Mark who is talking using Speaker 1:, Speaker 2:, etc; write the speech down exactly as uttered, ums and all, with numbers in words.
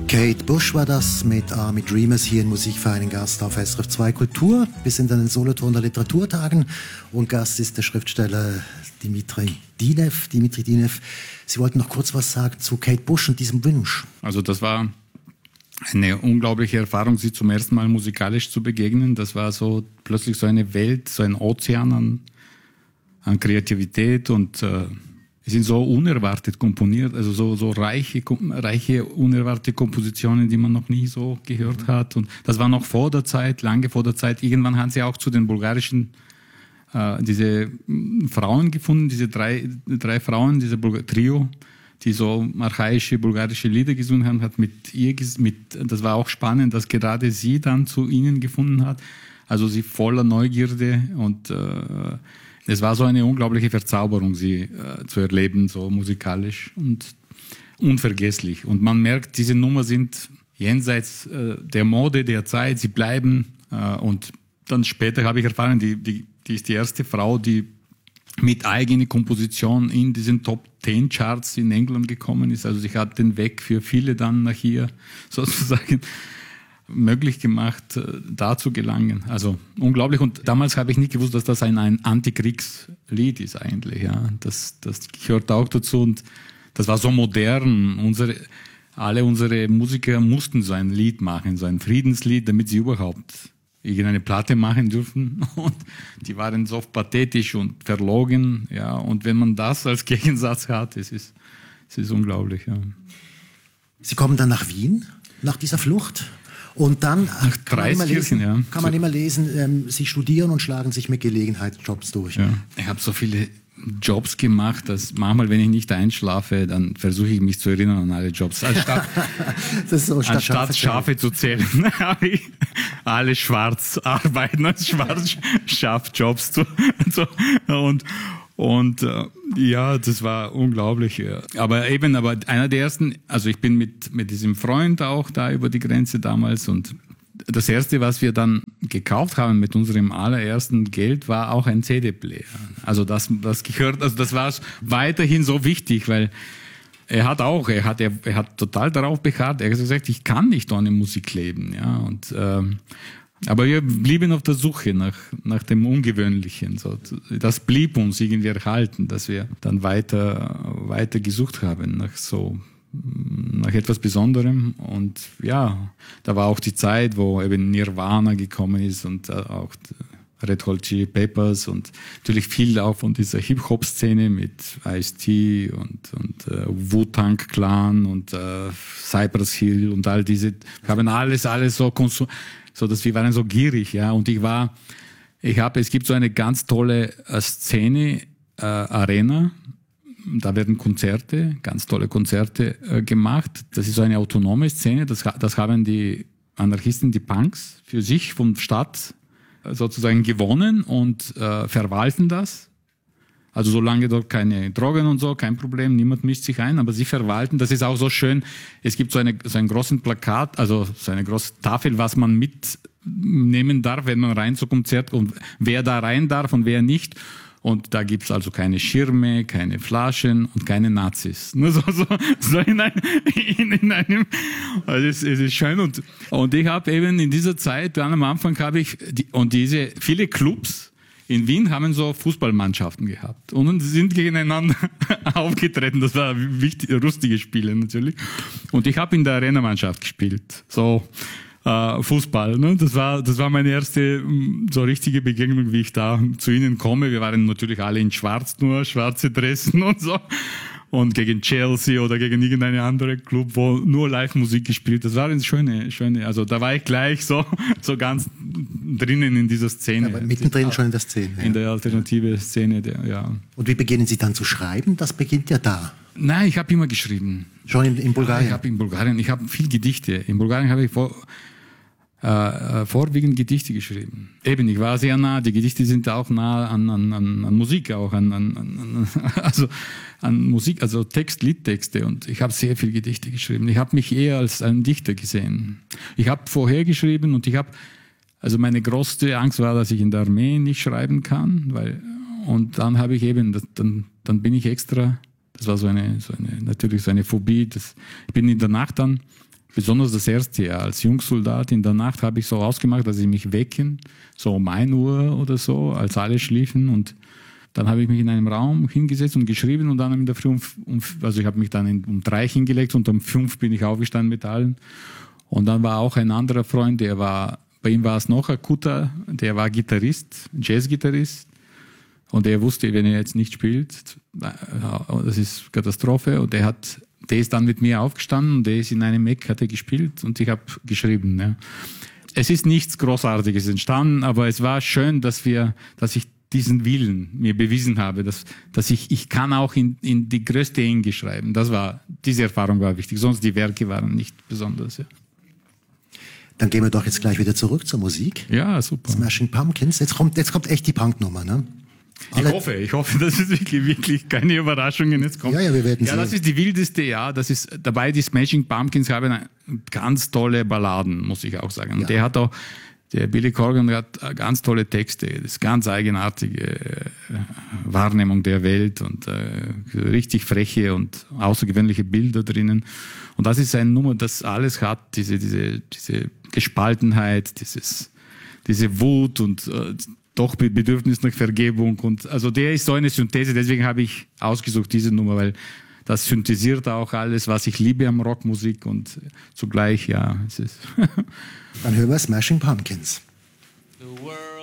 Speaker 1: Kate Bush war das mit Army Dreamers hier in Musik für einen Gast auf S R F zwei Kultur. Wir sind an den Solothurner Literaturtagen und Gast ist der Schriftsteller Dimitri Dinev. Dimitri Dinev, Sie wollten noch kurz was sagen zu Kate Bush und diesem Wunsch.
Speaker 2: Also das war eine unglaubliche Erfahrung, sie zum ersten Mal musikalisch zu begegnen. Das war so plötzlich so eine Welt, so ein Ozean an, an Kreativität und äh, sie sind so unerwartet komponiert, also so, so reiche, reiche, unerwartete Kompositionen, die man noch nie so gehört hat. Und das war noch vor der Zeit, lange vor der Zeit. Irgendwann haben sie auch zu den bulgarischen, äh, diese Frauen gefunden, diese drei, drei Frauen, diese Bulgar- Trio, die so archaische bulgarische Lieder gesungen haben, hat mit ihr, mit, das war auch spannend, dass gerade sie dann zu ihnen gefunden hat. Also sie voller Neugierde und, äh, es war so eine unglaubliche Verzauberung, sie äh, zu erleben, so musikalisch und unvergesslich. Und man merkt, diese Nummer sind jenseits äh, der Mode der Zeit, sie bleiben. Äh, und dann später habe ich erfahren, die, die, die ist die erste Frau, die mit eigener Komposition in diesen Top Ten Charts in England gekommen ist. Also sie hat den Weg für viele dann nach hier sozusagen möglich gemacht, da zu gelangen. Also unglaublich. Und damals habe ich nicht gewusst, dass das ein, ein Antikriegslied ist eigentlich. Ja, das, das gehört auch dazu. Und das war so modern. Unsere, alle unsere Musiker mussten so ein Lied machen, so ein Friedenslied, damit sie überhaupt irgendeine Platte machen dürfen. Und die waren so pathetisch und verlogen. Ja, und wenn man das als Gegensatz hat, es ist, es ist unglaublich. Ja.
Speaker 1: Sie kommen dann nach Wien, nach dieser Flucht? Und dann
Speaker 2: Nach
Speaker 1: kann man immer lesen,
Speaker 2: ja.
Speaker 1: kann man immer lesen ähm, Sie studieren und schlagen sich mit Gelegenheitsjobs durch.
Speaker 2: Ja. Ich habe so viele Jobs gemacht, dass manchmal, wenn ich nicht einschlafe, dann versuche ich mich zu erinnern an alle Jobs. Anstatt,
Speaker 1: das ist so, statt
Speaker 2: anstatt Schafe, Schafe zu zählen, habe ich alle schwarz arbeiten, als schwarz Schafjobs zu, zu und Und äh, ja, das war unglaublich. Ja. Aber eben, aber einer der ersten, also ich bin mit mit diesem Freund auch da über die Grenze damals und das erste, was wir dann gekauft haben mit unserem allerersten Geld, war auch ein C D-Player. Also das das gehört, also das war weiterhin so wichtig, weil er hat auch, er hat er, er hat total darauf beharrt. Er hat gesagt, ich kann nicht ohne Musik leben, ja und ähm, aber wir blieben auf der Suche nach, nach dem Ungewöhnlichen. So, das blieb uns irgendwie erhalten, dass wir dann weiter, weiter gesucht haben nach so, nach etwas Besonderem. Und ja, da war auch die Zeit, wo eben Nirvana gekommen ist und auch Red Hot Chili Peppers und natürlich viel auch von dieser Hip-Hop-Szene mit Ice-T und, und äh, Wu-Tang Clan und äh, Cypress Hill und all diese, wir haben alles, alles so konsumiert. So, dass wir waren so gierig, ja. Und ich war, ich habe, es gibt so eine ganz tolle äh, Szene, äh, Arena. Da werden Konzerte, ganz tolle Konzerte äh, gemacht. Das ist so eine autonome Szene. Das, das haben die Anarchisten, die Punks, für sich vom Staat äh, sozusagen gewonnen und äh, verwalten das. Also solange dort keine Drogen und so, kein Problem, niemand mischt sich ein, aber sie verwalten, das ist auch so schön, es gibt so, eine, so einen großen Plakat, also so eine große Tafel, was man mitnehmen darf, wenn man rein zum Konzert und wer da rein darf und wer nicht. Und da gibt's also keine Schirme, keine Flaschen und keine Nazis. Nur so, so, so in, ein, in, in einem, also es, es ist schön. Und, und ich habe eben in dieser Zeit, dann am Anfang habe ich, die, und diese, viele Clubs, in Wien haben so Fußballmannschaften gehabt und sie sind gegeneinander aufgetreten. Das war wichtig, lustige Spiele natürlich. Und ich habe in der Arena-Mannschaft gespielt, so äh, Fußball. Ne? Das war das war meine erste so richtige Begegnung, wie ich da zu ihnen komme. Wir waren natürlich alle in Schwarz, nur schwarze Dressen und so. Und gegen Chelsea oder gegen irgendeine andere Club, wo nur Live-Musik gespielt. Das war eine schöne, schöne, also da war ich gleich so, so ganz drinnen in dieser Szene.
Speaker 1: Aber mittendrin schon in der Szene.
Speaker 2: In der alternative Szene, der, ja.
Speaker 1: Und wie beginnen Sie dann zu schreiben? Das beginnt ja da.
Speaker 2: Nein, ich habe immer geschrieben.
Speaker 1: Schon in, in Bulgarien?
Speaker 2: Ja, ich habe in Bulgarien, ich habe viel Gedichte. In Bulgarien habe ich vor, äh, vorwiegend Gedichte geschrieben. Eben, ich war sehr nah, die Gedichte sind auch nah an, an, an, an Musik auch, an, an, an, also an Musik, also Text, Liedtexte und ich habe sehr viel Gedichte geschrieben. Ich habe mich eher als ein Dichter gesehen. Ich habe vorher geschrieben und ich habe, also meine größte Angst war, dass ich in der Armee nicht schreiben kann, weil, und dann habe ich eben, das, dann, dann bin ich extra, das war so eine, so eine, natürlich so eine Phobie, das, ich bin in der Nacht dann besonders das erste Jahr als Jungsoldat in der Nacht habe ich so ausgemacht, dass sie mich wecken, so um ein Uhr oder so, als alle schliefen, und dann habe ich mich in einem Raum hingesetzt und geschrieben und dann in der Früh um, um also ich habe mich dann in, um drei hingelegt und um fünf bin ich aufgestanden mit allen. Und dann war auch ein anderer Freund, der war, bei ihm war es noch akuter, der war Gitarrist, Jazzgitarrist. Und er wusste, wenn er jetzt nicht spielt, das ist Katastrophe. Und der hat, der ist dann mit mir aufgestanden und der ist in einem Eck, hat er gespielt und ich habe geschrieben. Ja. Es ist nichts Großartiges entstanden, aber es war schön, dass wir, dass ich diesen Willen mir bewiesen habe, dass, dass ich, ich kann auch in, in die größte Enge schreiben. Das war, diese Erfahrung war wichtig. Sonst die Werke waren nicht besonders. Ja.
Speaker 1: Dann gehen wir doch jetzt gleich wieder zurück zur Musik.
Speaker 2: Ja, super.
Speaker 1: Smashing Pumpkins. Jetzt kommt, jetzt kommt echt die Punknummer, ne?
Speaker 2: Ich hoffe, ich hoffe, dass es wirklich, wirklich keine Überraschungen jetzt kommt.
Speaker 1: Ja, ja, wir werden
Speaker 2: ja,
Speaker 1: sehen.
Speaker 2: Das ist die wildeste, ja, das ist dabei, die Smashing Pumpkins haben ganz tolle Balladen, muss ich auch sagen. Ja. Der hat auch, der Billy Corgan hat ganz tolle Texte, das ist ganz eigenartige Wahrnehmung der Welt und äh, richtig freche und außergewöhnliche Bilder drinnen. Und das ist eine Nummer, das alles hat, diese, diese, diese Gespaltenheit, dieses, diese Wut und äh, doch Bedürfnis nach Vergebung, und also der ist so eine Synthese, deswegen habe ich ausgesucht diese Nummer, weil das synthetisiert auch alles, was ich liebe am Rockmusik, und zugleich, ja, es ist.
Speaker 1: Dann hören wir Smashing Pumpkins.
Speaker 3: The world